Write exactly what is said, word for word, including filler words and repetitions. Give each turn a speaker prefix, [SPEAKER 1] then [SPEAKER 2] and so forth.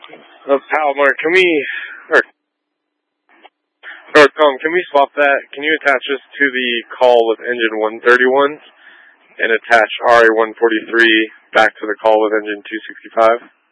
[SPEAKER 1] Uh, Palomar, can we, or, or Tom, can we swap that? Can you attach this to the call with engine one thirty-one and attach R A one forty-three back to the call with engine two sixty-five?